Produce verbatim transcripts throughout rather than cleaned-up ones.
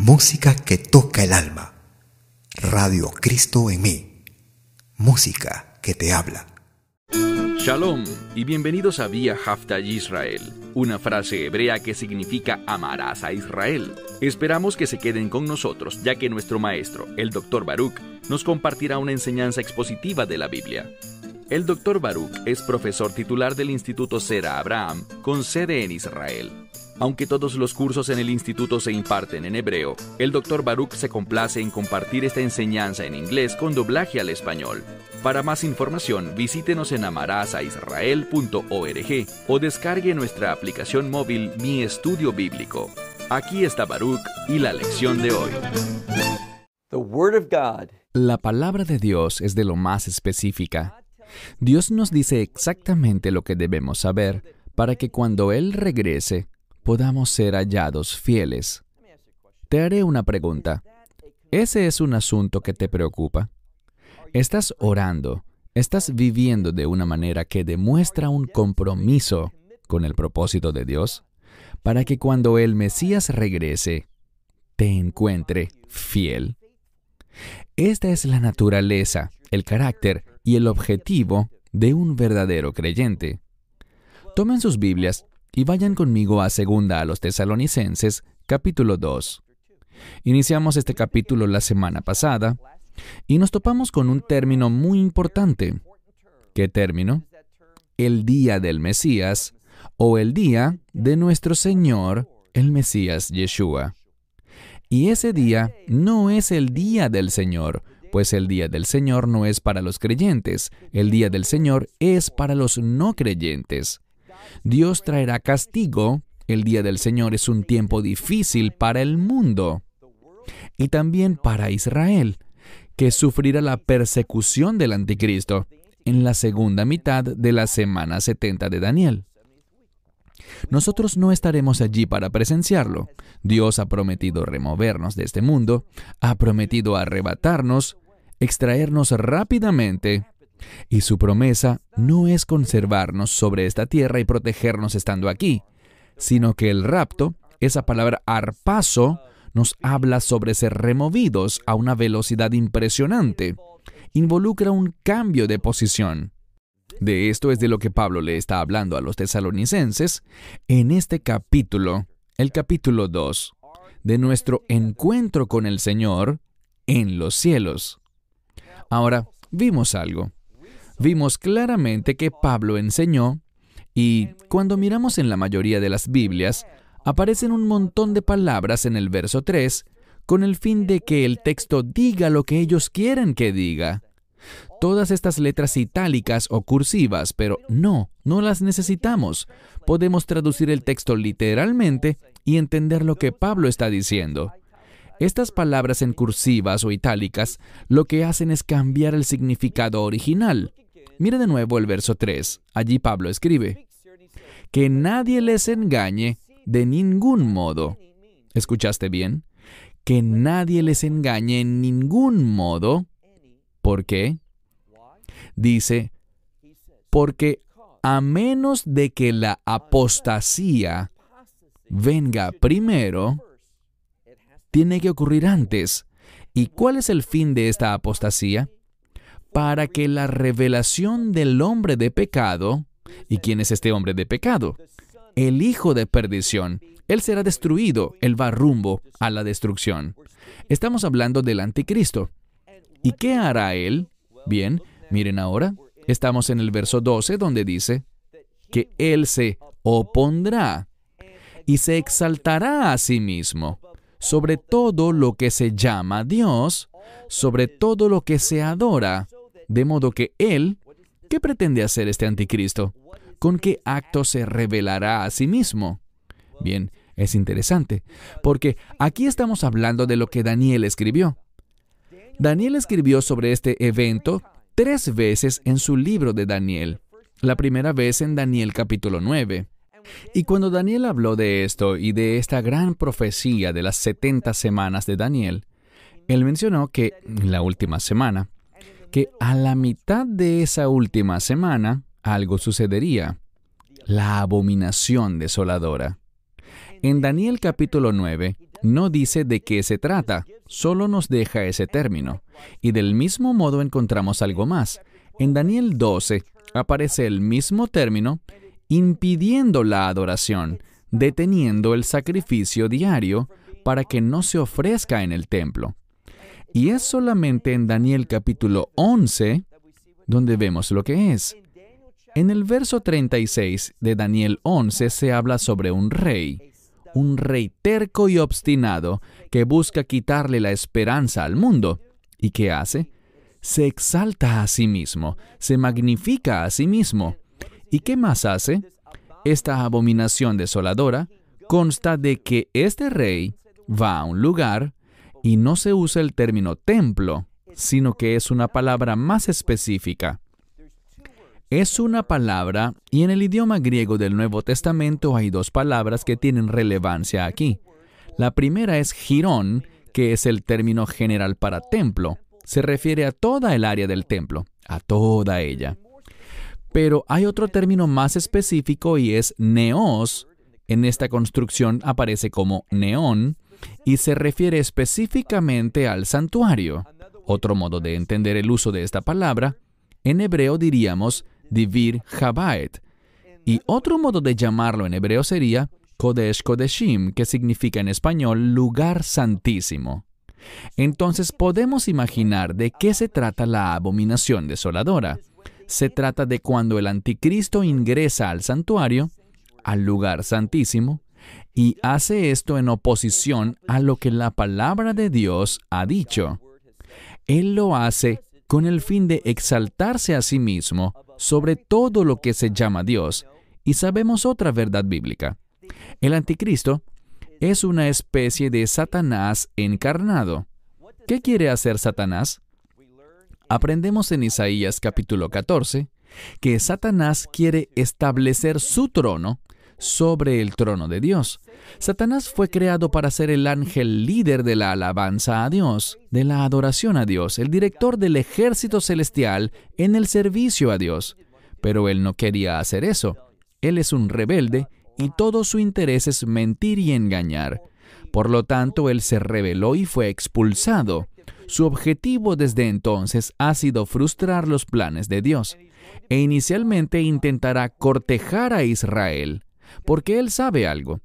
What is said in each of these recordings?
Música que toca el alma. Radio Cristo en mí. Música que te habla. Shalom y bienvenidos a Vía Hafta Yisrael, una frase hebrea que significa amarás a Israel. Esperamos que se queden con nosotros, ya que nuestro maestro, el doctor Baruch, nos compartirá una enseñanza expositiva de la Biblia. El doctor Baruch es profesor titular del Instituto Sera Abraham, con sede en Israel. Aunque todos los cursos en el instituto se imparten en hebreo, el doctor Baruch se complace en compartir esta enseñanza en inglés con doblaje al español. Para más información, visítenos en amarasaisrael punto org o descargue nuestra aplicación móvil Mi Estudio Bíblico. Aquí está Baruch y la lección de hoy. La palabra de Dios es de lo más específica. Dios nos dice exactamente lo que debemos saber para que cuando Él regrese, podamos ser hallados fieles. Te haré una pregunta. ¿Ese es un asunto que te preocupa? ¿Estás orando? ¿Estás viviendo de una manera que demuestra un compromiso con el propósito de Dios? Para que cuando el Mesías regrese, te encuentre fiel. Esta es la naturaleza, el carácter y el objetivo de un verdadero creyente. Tomen sus Biblias y vayan conmigo a Segunda a los Tesalonicenses, capítulo dos. Iniciamos este capítulo la semana pasada y nos topamos con un término muy importante. ¿Qué término? El día del Mesías o el día de nuestro Señor, el Mesías Yeshua. Y ese día no es el día del Señor, pues el día del Señor no es para los creyentes, el día del Señor es para los no creyentes. Dios traerá castigo. El día del Señor es un tiempo difícil para el mundo y también para Israel, que sufrirá la persecución del anticristo en la segunda mitad de la semana setenta de Daniel. Nosotros no estaremos allí para presenciarlo. Dios ha prometido removernos de este mundo, ha prometido arrebatarnos, extraernos rápidamente, y su promesa no es conservarnos sobre esta tierra y protegernos estando aquí, sino que el rapto, esa palabra arpazo, nos habla sobre ser removidos a una velocidad impresionante. Involucra un cambio de posición. De esto es de lo que Pablo le está hablando a los tesalonicenses en este capítulo, el capítulo dos, de nuestro encuentro con el Señor en los cielos. Ahora, vimos algo. Vimos claramente que Pablo enseñó, y cuando miramos en la mayoría de las Biblias, aparecen un montón de palabras en el verso tres, con el fin de que el texto diga lo que ellos quieren que diga. Todas estas letras itálicas o cursivas, pero no, no las necesitamos. Podemos traducir el texto literalmente y entender lo que Pablo está diciendo. Estas palabras en cursivas o itálicas lo que hacen es cambiar el significado original. Mire de nuevo el verso tres. Allí Pablo escribe: que nadie les engañe de ningún modo. ¿Escuchaste bien? Que nadie les engañe en ningún modo. ¿Por qué? Dice, porque a menos de que la apostasía venga primero, tiene que ocurrir antes. ¿Y cuál es el fin de esta apostasía? Para que la revelación del hombre de pecado, ¿y quién es este hombre de pecado? El hijo de perdición. Él será destruido, él va rumbo a la destrucción. Estamos hablando del anticristo. ¿Y qué hará él? Bien, miren ahora, estamos en el verso doce donde dice que él se opondrá y se exaltará a sí mismo sobre todo lo que se llama Dios, sobre todo lo que se adora. De modo que él, ¿qué pretende hacer este anticristo? ¿Con qué acto se revelará a sí mismo? Bien, es interesante, porque aquí estamos hablando de lo que Daniel escribió. Daniel escribió sobre este evento tres veces en su libro de Daniel. La primera vez en Daniel capítulo nueve. Y cuando Daniel habló de esto y de esta gran profecía de las setenta semanas de Daniel, él mencionó que en la última semana, que a la mitad de esa última semana algo sucedería, la abominación desoladora. En Daniel capítulo nueve, no dice de qué se trata, solo nos deja ese término. Y del mismo modo encontramos algo más. En Daniel doce aparece el mismo término, impidiendo la adoración, deteniendo el sacrificio diario para que no se ofrezca en el templo. Y es solamente en Daniel capítulo once donde vemos lo que es. En el verso treinta y seis de Daniel once se habla sobre un rey, un rey terco y obstinado que busca quitarle la esperanza al mundo. ¿Y qué hace? Se exalta a sí mismo, se magnifica a sí mismo. ¿Y qué más hace? Esta abominación desoladora consta de que este rey va a un lugar y no se usa el término templo, sino que es una palabra más específica. Es una palabra, y en el idioma griego del Nuevo Testamento hay dos palabras que tienen relevancia aquí. La primera es girón, que es el término general para templo. Se refiere a toda el área del templo, a toda ella. Pero hay otro término más específico y es neos. En esta construcción aparece como neón y se refiere específicamente al santuario. Otro modo de entender el uso de esta palabra, en hebreo diríamos divir habaet. Y otro modo de llamarlo en hebreo sería Kodesh Kodeshim, que significa en español lugar santísimo. Entonces podemos imaginar de qué se trata la abominación desoladora. Se trata de cuando el anticristo ingresa al santuario, al lugar santísimo, y hace esto en oposición a lo que la palabra de Dios ha dicho. Él lo hace con el fin de exaltarse a sí mismo sobre todo lo que se llama Dios. Y sabemos otra verdad bíblica. El anticristo es una especie de Satanás encarnado. ¿Qué quiere hacer Satanás? Aprendemos en Isaías capítulo catorce que Satanás quiere establecer su trono sobre el trono de Dios. Satanás fue creado para ser el ángel líder de la alabanza a Dios, de la adoración a Dios, el director del ejército celestial en el servicio a Dios. Pero él no quería hacer eso. Él es un rebelde y todo su interés es mentir y engañar. Por lo tanto, él se rebeló y fue expulsado. Su objetivo desde entonces ha sido frustrar los planes de Dios. E inicialmente intentará cortejar a Israel, porque él sabe algo.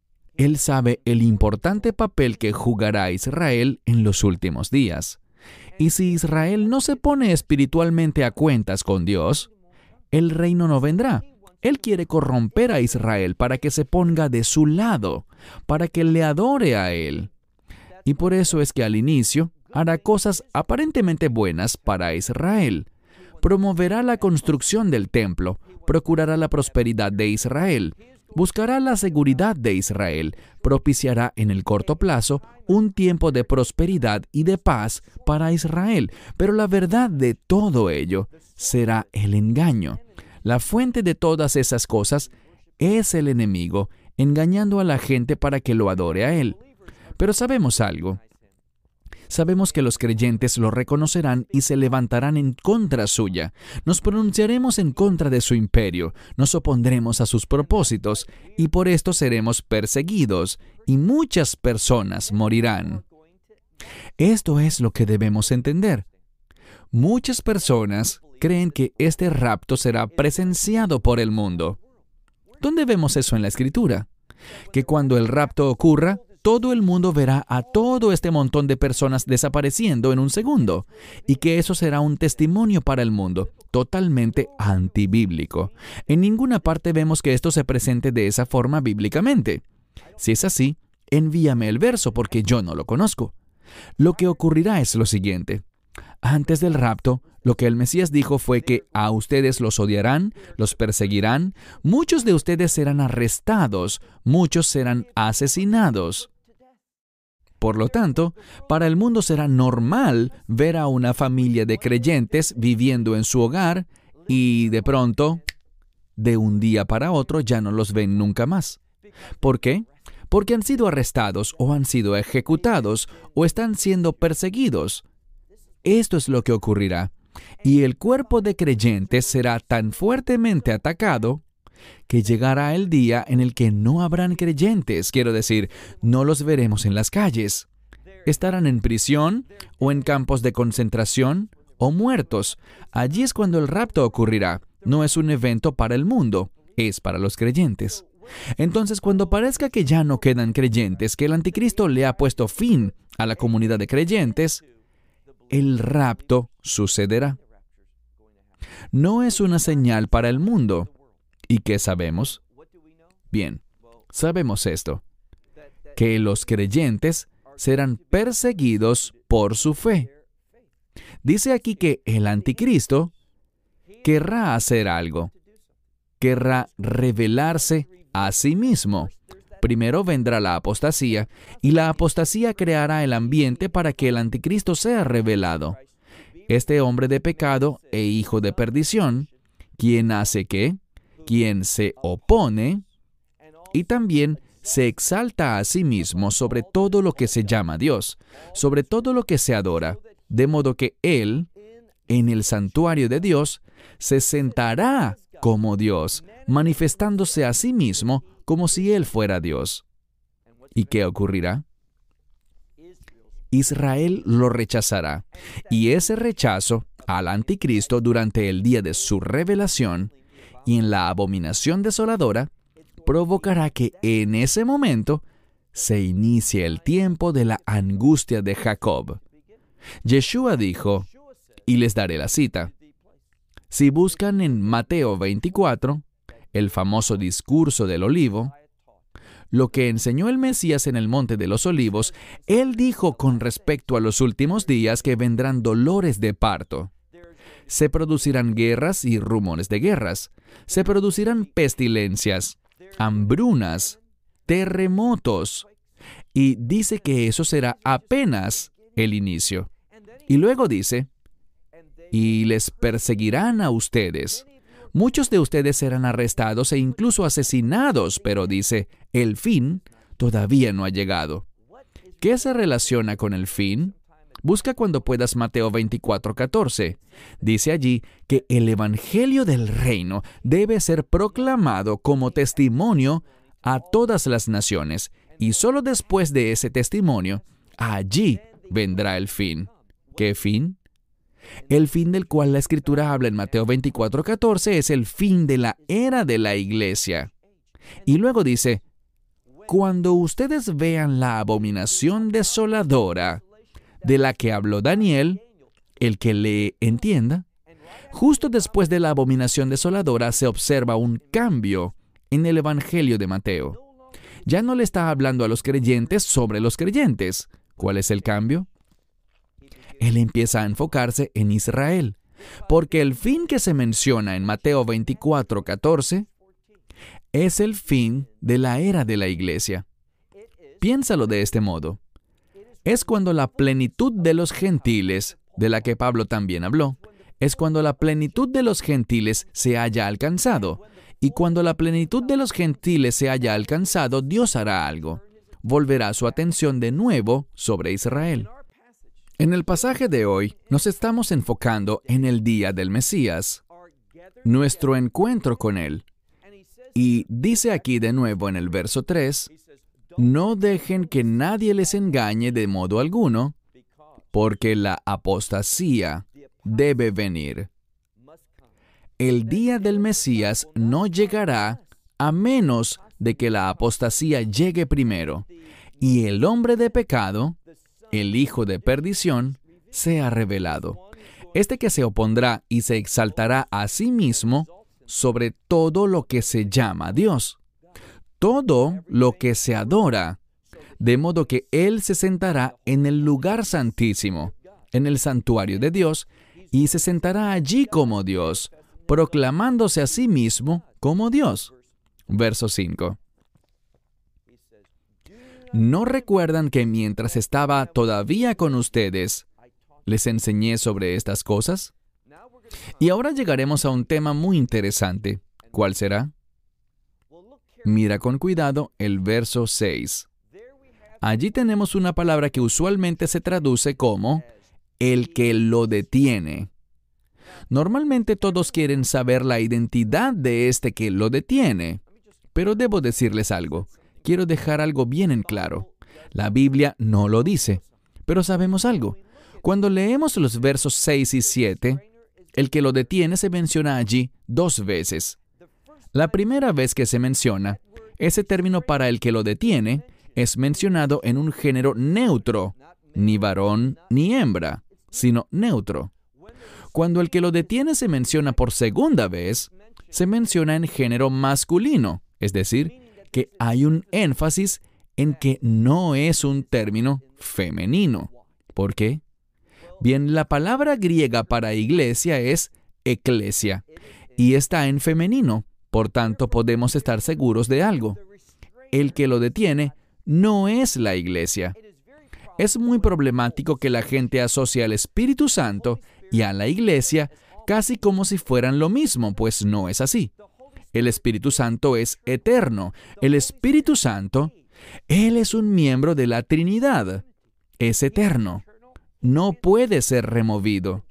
Él sabe el importante papel que jugará Israel en los últimos días. Y si Israel no se pone espiritualmente a cuentas con Dios, el reino no vendrá. Él quiere corromper a Israel para que se ponga de su lado, para que le adore a él. Y por eso es que al inicio hará cosas aparentemente buenas para Israel. Promoverá la construcción del templo, procurará la prosperidad de Israel, buscará la seguridad de Israel, propiciará en el corto plazo un tiempo de prosperidad y de paz para Israel. Pero la verdad de todo ello será el engaño. La fuente de todas esas cosas es el enemigo, engañando a la gente para que lo adore a él. Pero sabemos algo. Sabemos que los creyentes lo reconocerán y se levantarán en contra suya. Nos pronunciaremos en contra de su imperio, nos opondremos a sus propósitos, y por esto seremos perseguidos, y muchas personas morirán. Esto es lo que debemos entender. Muchas personas creen que este rapto será presenciado por el mundo. ¿Dónde vemos eso en la Escritura? Que cuando el rapto ocurra, todo el mundo verá a todo este montón de personas desapareciendo en un segundo, y que eso será un testimonio para el mundo, totalmente antibíblico. En ninguna parte vemos que esto se presente de esa forma bíblicamente. Si es así, envíame el verso porque yo no lo conozco. Lo que ocurrirá es lo siguiente. Antes del rapto, lo que el Mesías dijo fue que a ustedes los odiarán, los perseguirán, muchos de ustedes serán arrestados, muchos serán asesinados. Por lo tanto, para el mundo será normal ver a una familia de creyentes viviendo en su hogar y de pronto, de un día para otro, ya no los ven nunca más. ¿Por qué? Porque han sido arrestados o han sido ejecutados o están siendo perseguidos. Esto es lo que ocurrirá. Y el cuerpo de creyentes será tan fuertemente atacado que llegará el día en el que no habrán creyentes, quiero decir, no los veremos en las calles. Estarán en prisión o en campos de concentración o muertos. Allí es cuando el rapto ocurrirá. No es un evento para el mundo, es para los creyentes. Entonces, cuando parezca que ya no quedan creyentes, que el anticristo le ha puesto fin a la comunidad de creyentes, el rapto sucederá. No es una señal para el mundo. ¿Y qué sabemos? Bien, sabemos esto, que los creyentes serán perseguidos por su fe. Dice aquí que el anticristo querrá hacer algo. Querrá revelarse a sí mismo. Primero vendrá la apostasía, y la apostasía creará el ambiente para que el anticristo sea revelado. Este hombre de pecado e hijo de perdición, quien hace qué, quien se opone y también se exalta a sí mismo sobre todo lo que se llama Dios, sobre todo lo que se adora, de modo que él, en el santuario de Dios, se sentará como Dios, manifestándose a sí mismo como si él fuera Dios. ¿Y qué ocurrirá? Israel lo rechazará, y ese rechazo al anticristo durante el día de su revelación y en la abominación desoladora provocará que en ese momento se inicie el tiempo de la angustia de Jacob. Yeshua dijo, y les daré la cita, si buscan en Mateo veinticuatro, el famoso discurso del olivo, lo que enseñó el Mesías en el Monte de los Olivos, él dijo con respecto a los últimos días que vendrán dolores de parto. Se producirán guerras y rumores de guerras. Se producirán pestilencias, hambrunas, terremotos. Y dice que eso será apenas el inicio. Y luego dice, y les perseguirán a ustedes. Muchos de ustedes serán arrestados e incluso asesinados, pero dice, el fin todavía no ha llegado. ¿Qué se relaciona con el fin? Busca cuando puedas Mateo veinticuatro catorce. Dice allí que el evangelio del reino debe ser proclamado como testimonio a todas las naciones, y solo después de ese testimonio, allí vendrá el fin. ¿Qué fin? El fin del cual la Escritura habla en Mateo veinticuatro catorce es el fin de la era de la iglesia. Y luego dice, cuando ustedes vean la abominación desoladora de la que habló Daniel, el que le entienda, justo después de la abominación desoladora se observa un cambio en el Evangelio de Mateo. Ya no le está hablando a los creyentes sobre los creyentes. ¿Cuál es el cambio? Él empieza a enfocarse en Israel, porque el fin que se menciona en Mateo veinticuatro catorce es el fin de la era de la iglesia. Piénsalo de este modo. Es cuando la plenitud de los gentiles, de la que Pablo también habló, es cuando la plenitud de los gentiles se haya alcanzado. Y cuando la plenitud de los gentiles se haya alcanzado, Dios hará algo. Volverá su atención de nuevo sobre Israel. En el pasaje de hoy, nos estamos enfocando en el día del Mesías, nuestro encuentro con Él. Y dice aquí de nuevo en el verso tres, no dejen que nadie les engañe de modo alguno, porque la apostasía debe venir. El día del Mesías no llegará a menos de que la apostasía llegue primero, y el hombre de pecado, el hijo de perdición, sea revelado. Este que se opondrá y se exaltará a sí mismo sobre todo lo que se llama Dios, todo lo que se adora, de modo que él se sentará en el lugar santísimo, en el santuario de Dios, y se sentará allí como Dios, proclamándose a sí mismo como Dios. Verso cinco. ¿No recuerdan que mientras estaba todavía con ustedes, les enseñé sobre estas cosas? Y ahora llegaremos a un tema muy interesante. ¿Cuál será? Mira con cuidado el verso seis. Allí tenemos una palabra que usualmente se traduce como el que lo detiene. Normalmente todos quieren saber la identidad de este que lo detiene. Pero debo decirles algo. Quiero dejar algo bien en claro. La Biblia no lo dice. Pero sabemos algo. Cuando leemos los versos seis y siete, el que lo detiene se menciona allí dos veces. La primera vez que se menciona, ese término para el que lo detiene es mencionado en un género neutro, ni varón ni hembra, sino neutro. Cuando el que lo detiene se menciona por segunda vez, se menciona en género masculino, es decir, que hay un énfasis en que no es un término femenino. ¿Por qué? Bien, la palabra griega para iglesia es eclesia, y está en femenino, por tanto podemos estar seguros de algo. El que lo detiene no es la iglesia. Es muy problemático que la gente asocie al Espíritu Santo y a la iglesia casi como si fueran lo mismo, pues no es así. El Espíritu Santo es eterno. El Espíritu Santo, Él es un miembro de la Trinidad. Es eterno. No puede ser removido.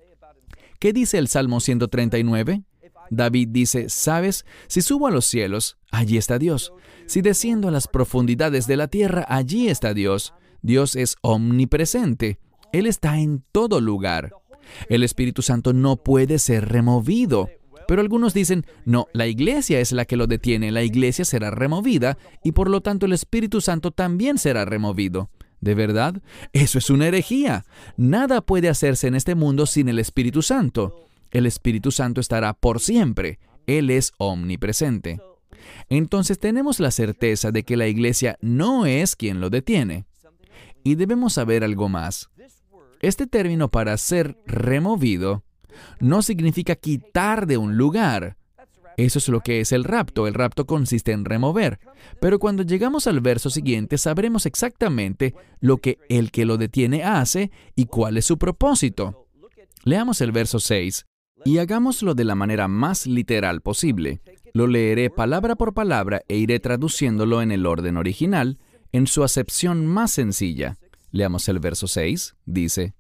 ¿Qué dice el Salmo ciento treinta y nueve? David dice, ¿sabes? Si subo a los cielos, allí está Dios. Si desciendo a las profundidades de la tierra, allí está Dios. Dios es omnipresente. Él está en todo lugar. El Espíritu Santo no puede ser removido. Pero algunos dicen, no, la iglesia es la que lo detiene. La iglesia será removida y por lo tanto el Espíritu Santo también será removido. ¿De verdad? Eso es una herejía. Nada puede hacerse en este mundo sin el Espíritu Santo. El Espíritu Santo estará por siempre. Él es omnipresente. Entonces tenemos la certeza de que la iglesia no es quien lo detiene. Y debemos saber algo más. Este término para ser removido no significa quitar de un lugar. Eso es lo que es el rapto. El rapto consiste en remover. Pero cuando llegamos al verso siguiente, sabremos exactamente lo que el que lo detiene hace y cuál es su propósito. Leamos el verso seis y hagámoslo de la manera más literal posible. Lo leeré palabra por palabra e iré traduciéndolo en el orden original, en su acepción más sencilla. Leamos el verso seis. Dice,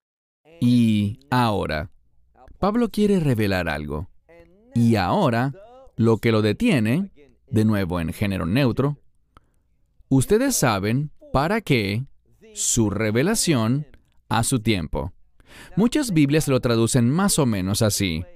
y ahora, Pablo quiere revelar algo. Y ahora, lo que lo detiene, de nuevo en género neutro, ustedes saben para qué su revelación a su tiempo. Muchas Biblias lo traducen más o menos así.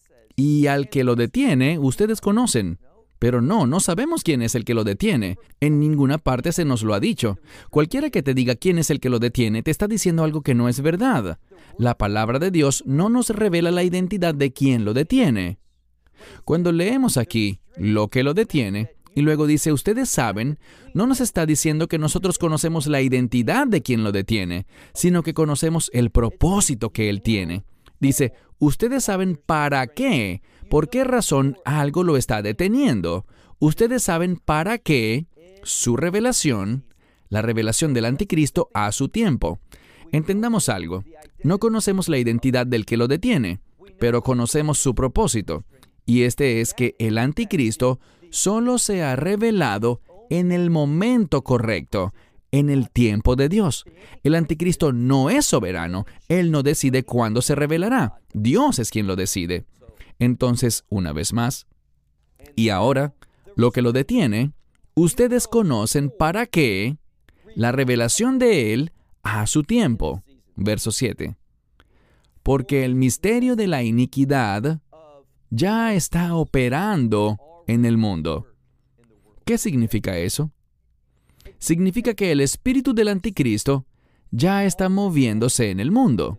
Y al que lo detiene, ustedes conocen. Pero no, no sabemos quién es el que lo detiene. En ninguna parte se nos lo ha dicho. Cualquiera que te diga quién es el que lo detiene, te está diciendo algo que no es verdad. La palabra de Dios no nos revela la identidad de quien lo detiene. Cuando leemos aquí lo que lo detiene, y luego dice, ustedes saben, no nos está diciendo que nosotros conocemos la identidad de quien lo detiene, sino que conocemos el propósito que él tiene. Dice, ustedes saben para qué, por qué razón algo lo está deteniendo. Ustedes saben para qué su revelación, la revelación del anticristo a su tiempo. Entendamos algo, no conocemos la identidad del que lo detiene, pero conocemos su propósito. Y este es que el anticristo solo se ha revelado en el momento correcto, en el tiempo de Dios. El anticristo no es soberano. Él no decide cuándo se revelará. Dios es quien lo decide. Entonces, una vez más, y ahora, lo que lo detiene, ustedes conocen para qué la revelación de Él a su tiempo. Verso siete. Porque el misterio de la iniquidad ya está operando en el mundo. ¿Qué significa eso? Significa que el espíritu del anticristo ya está moviéndose en el mundo.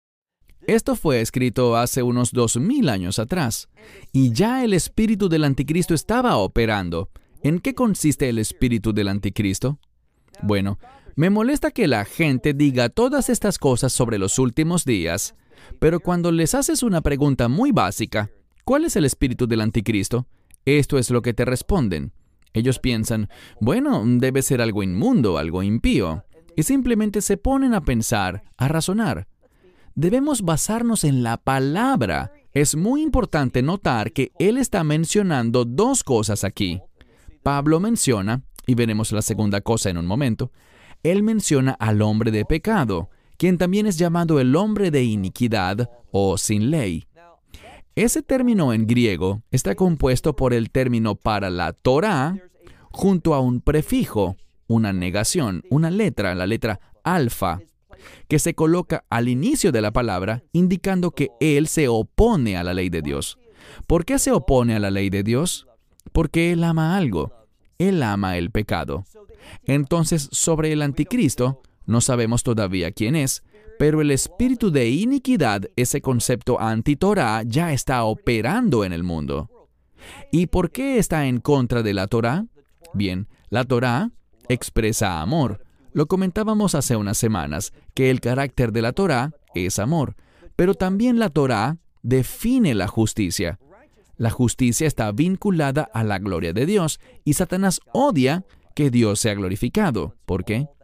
Esto fue escrito hace unos dos mil años atrás, y ya el espíritu del anticristo estaba operando. ¿En qué consiste el espíritu del anticristo? Bueno, me molesta que la gente diga todas estas cosas sobre los últimos días, pero cuando les haces una pregunta muy básica, ¿cuál es el espíritu del anticristo? Esto es lo que te responden. Ellos piensan, bueno, debe ser algo inmundo, algo impío, y simplemente se ponen a pensar, a razonar. Debemos basarnos en la palabra. Es muy importante notar que él está mencionando dos cosas aquí. Pablo menciona, y veremos la segunda cosa en un momento, él menciona al hombre de pecado, quien también es llamado el hombre de iniquidad o sin ley. Ese término en griego está compuesto por el término para la Torá junto a un prefijo, una negación, una letra, la letra alfa, que se coloca al inicio de la palabra, indicando que él se opone a la ley de Dios. ¿Por qué se opone a la ley de Dios? Porque él ama algo. Él ama el pecado. Entonces, sobre el anticristo, no sabemos todavía quién es, pero el espíritu de iniquidad, ese concepto anti-Torá, ya está operando en el mundo. ¿Y por qué está en contra de la Torá? Bien, la Torá expresa amor. Lo comentábamos hace unas semanas, que el carácter de la Torá es amor, pero también la Torá define la justicia. La justicia está vinculada a la gloria de Dios, y Satanás odia que Dios sea glorificado. ¿Por qué?